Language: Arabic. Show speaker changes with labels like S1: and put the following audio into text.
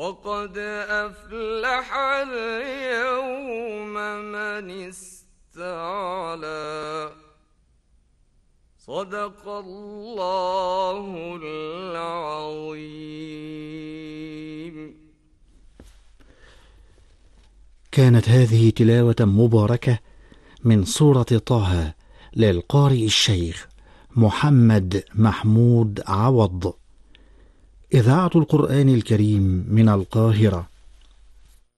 S1: وقد أفلح اليوم من استعلى. صدق الله العظيم.
S2: كانت هذه تلاوة مباركة من سورة طه للقارئ الشيخ محمد محمود عوض، إذاعة القرآن الكريم من القاهرة.